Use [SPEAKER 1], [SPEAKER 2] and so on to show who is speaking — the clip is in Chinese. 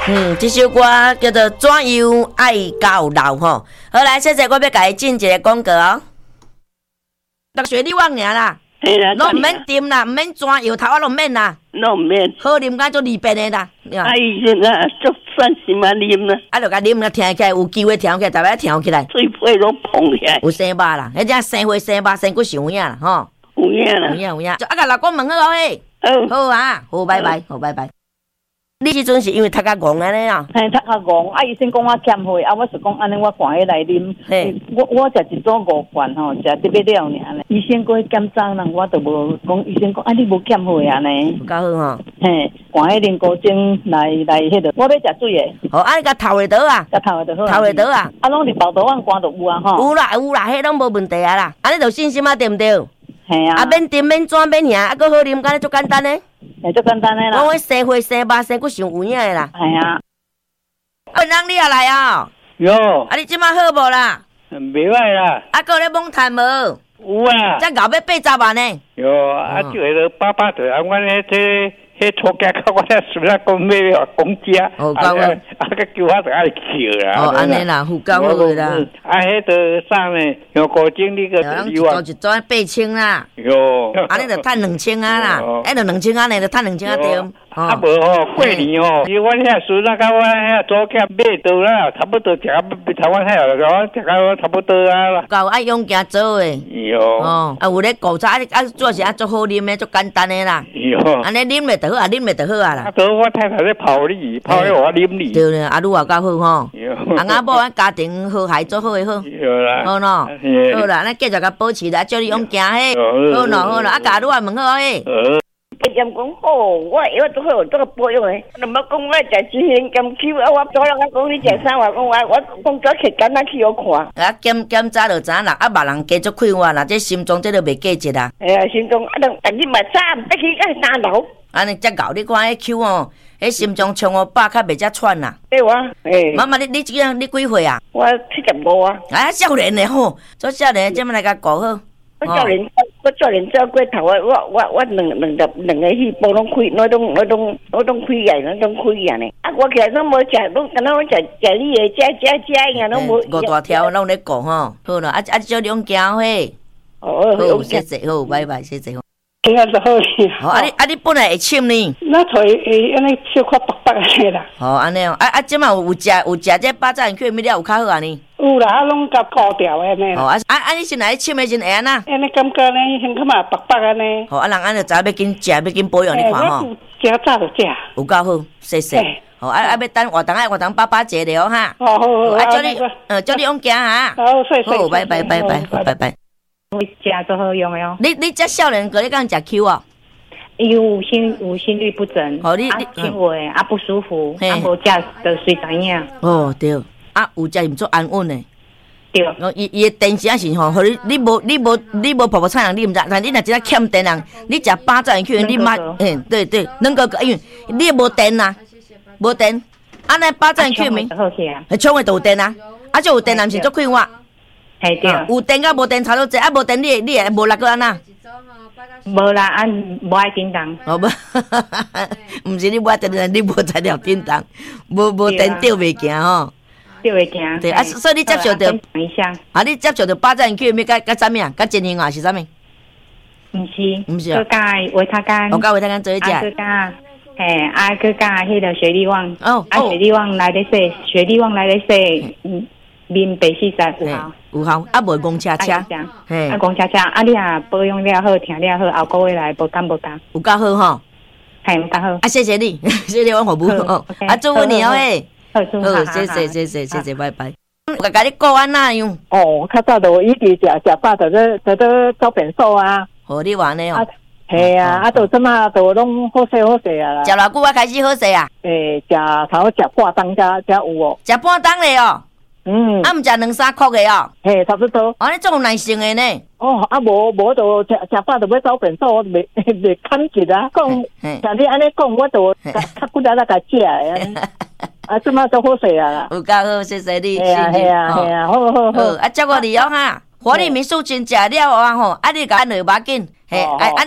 [SPEAKER 1] 这首歌叫做《怎样爱到老》吼。好来，谢谢，我要甲伊进一个广告哦。落雪你忘尔啦，拢唔免掂啦，唔免转摇头啊，拢唔免啦，
[SPEAKER 2] 拢唔免。
[SPEAKER 1] 好啉甲做利便的啦。
[SPEAKER 2] 伊现在足算是嘛啉啦，
[SPEAKER 1] 就甲啉啦，听起来有机会听起来，大家听起来。
[SPEAKER 2] 嘴皮拢碰起来。
[SPEAKER 1] 有生肉啦，迄只生花生肉生骨是有影啦，吼。
[SPEAKER 2] 有影啦。
[SPEAKER 1] 有影。就甲老公问好嘿。好啊，好，拜拜，好，拜拜。你时阵是因为读甲戆安尼啊？
[SPEAKER 3] 嘿，读甲戆，医生讲我减血，我是讲安尼，我赶起来啉。我食一组5罐吼，食特别了尔呢。医生过去检查人，我都无讲，医生讲你无减血啊呢。
[SPEAKER 1] 有够好吼。
[SPEAKER 3] 嘿，赶起啉高精来迄个，我要食水的。
[SPEAKER 1] 好，你甲头会倒啊？
[SPEAKER 3] 甲头会倒好。
[SPEAKER 1] 头会倒啊？
[SPEAKER 3] 拢是包豆丸肝都有啊吼。
[SPEAKER 1] 有啦，迄拢无问题啊啦。你就信心啊，对毋对？
[SPEAKER 3] 嘿啊。
[SPEAKER 1] 免甜免转免遐，搁好啉，敢若足简单呢。
[SPEAKER 3] 足简单的啦。
[SPEAKER 1] 我生花生肉生骨上有影的啦。
[SPEAKER 3] 系啊。
[SPEAKER 1] 人你也来啊？
[SPEAKER 4] 有。
[SPEAKER 1] 你即马好无啦？
[SPEAKER 4] 袂歹啦。
[SPEAKER 1] 搁咧蒙炭无？
[SPEAKER 4] 有啊。
[SPEAKER 1] 才熬要80万呢。
[SPEAKER 4] 有就迄个爸就阮迄初家甲我咧虽然讲要公家，
[SPEAKER 1] 够好。
[SPEAKER 4] 个叫我就爱笑啦。
[SPEAKER 1] 安尼啦，有够好个啦。
[SPEAKER 4] 迄个啥呢？用高精那个
[SPEAKER 1] 一转8000啦。
[SPEAKER 4] 有。
[SPEAKER 1] 尼就趁2000啊啦，就2000啊呢，就趁2000啊对。
[SPEAKER 4] 无吼，过年吼，阮遐孙仔甲我遐祖囝买倒啦，差不多食啊，台湾遐我食啊差不多啊啦。
[SPEAKER 1] 够爱用行做诶。
[SPEAKER 4] 有。
[SPEAKER 1] 有咧古早做是足好啉诶，足简单诶啦。
[SPEAKER 4] 有。
[SPEAKER 1] 安尼啉咧就好啊，啉咧就好啊啦。
[SPEAKER 4] 我太太咧泡你，泡咧我啉你。
[SPEAKER 1] 对咧，愈话较好吼。阿某咱家庭和谐做好诶好。
[SPEAKER 4] 有啦。
[SPEAKER 1] 好喏。好啦，咱继续甲保持啦，叫你用行嘿。好喏，好啦，甲愈话问好嘿。
[SPEAKER 2] 人讲哦，我都好做个保养诶。那么讲我食金元金球，我早人讲你食啥话，讲我讲早起简单去我看。
[SPEAKER 1] 检查就知啦，别人加足快活啦，这心脏这都袂过节啦。
[SPEAKER 2] 心脏但你嘛早要去3楼。
[SPEAKER 1] 安尼才搞你看迄口哦，迄心脏冲500较袂遮喘啦。
[SPEAKER 2] 对哇，
[SPEAKER 1] 妈妈，你几几岁啊？
[SPEAKER 2] 我75啊。
[SPEAKER 1] 少年的吼，做少年这么来甲顾好。
[SPEAKER 2] 我少年照过头啊！我两个细胞拢开，我拢开眼，拢开眼呢。我其实拢无食，拢敢若食你的食呀，拢无。
[SPEAKER 1] 5大条拢咧顾吼，好啦，叫你用行嘿。好，谢谢，好，拜拜，谢谢。
[SPEAKER 4] 听啊，就好哩。
[SPEAKER 1] 好，你本来会凊呢？
[SPEAKER 4] 那才会安尼小可白白的啦。
[SPEAKER 1] 好，安尼哦，即马有食这巴掌去咪了有较好啊呢？
[SPEAKER 4] 有啦，拢甲高调安尼。
[SPEAKER 1] 哦，你先来凊的先会安那？
[SPEAKER 4] 安尼感觉呢，先看嘛白白安尼。
[SPEAKER 1] 好，人安就知要紧食，要紧保养，你看吼。
[SPEAKER 4] 食早就食。
[SPEAKER 1] 有够好，谢谢。好，要等活动爸爸节了哈。
[SPEAKER 4] 好。
[SPEAKER 1] 叫你用行哈。
[SPEAKER 4] 好，谢谢。
[SPEAKER 1] 好，拜拜。
[SPEAKER 3] 我食都好用的哦。
[SPEAKER 1] 你这少年哥，你敢食 Q 啊？
[SPEAKER 3] 有心律不整，轻微不舒服，无食就随知影。
[SPEAKER 1] 哦对，有食唔做安稳的。
[SPEAKER 3] 对。
[SPEAKER 1] 伊的电是是吼，你无婆婆菜人你唔知，但你若真欠电人，你食巴掌去，你妈对，能够因为你无电呐，无电，那巴掌去咪？
[SPEAKER 3] 好起啊。
[SPEAKER 1] 冲的都有电啊，就有电人是做快活。
[SPEAKER 3] 系对。
[SPEAKER 1] 有电甲无电差多济，无电你会无力个安那？
[SPEAKER 3] 无啦，无爱叮当。
[SPEAKER 1] 哦不，唔是你无爱叮当，你无材料叮当，无电吊袂行吼。
[SPEAKER 3] 吊袂行。
[SPEAKER 1] 对所以你接受着。你接受着巴掌去咩？甲啥物啊？甲金银啊是啥物？
[SPEAKER 3] 唔是。佮加维他干。
[SPEAKER 1] 我甲维他干做一食。
[SPEAKER 3] 佮加，佮加迄个雪莉旺。雪莉旺来咧说，面白丝在
[SPEAKER 1] 有效，无公车，
[SPEAKER 3] 公车，你保养了好，听了好，后个月来无干，
[SPEAKER 1] 有够好吼，
[SPEAKER 3] 系有够好。
[SPEAKER 1] 谢谢你，谢谢我服务哦，祝福你哦嘿，
[SPEAKER 3] 好，
[SPEAKER 1] 谢谢，拜拜。我甲你讲安那样？
[SPEAKER 3] 较早就一直食饱，就走便所啊。
[SPEAKER 1] 好，你话呢哦？
[SPEAKER 3] 系啊，就即马就拢好势啊啦。
[SPEAKER 1] 食偌久开始好势啊？
[SPEAKER 3] 食半当才有哦。
[SPEAKER 1] 食半当咧哦。毋食2-3箍的哦，
[SPEAKER 3] 嘿，差不多。
[SPEAKER 1] 你总有耐性的呢。
[SPEAKER 3] 无就食饱就要走便所，我袂砍一啊。像你安尼讲，我就较骨力来甲食的。即马都好势啊啦。
[SPEAKER 1] 有够好，谢谢你。
[SPEAKER 3] 系啊，好。
[SPEAKER 1] 照顾你哦哈。火力民宿真食了啊吼，你甲安落要紧，嘿，